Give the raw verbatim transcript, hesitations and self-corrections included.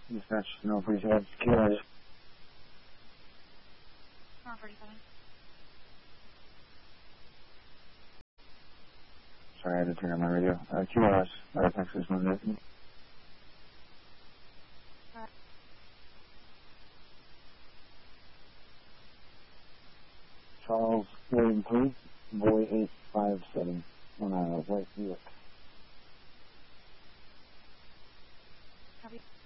Dispatch, no, forty-seven, Q S. No, forty-seven. Sorry, I had to turn on my radio. Uh, Q S, uh, Texas, one minute. Charles William Police, Boy eight five seven, on uh, West Buick. Copy.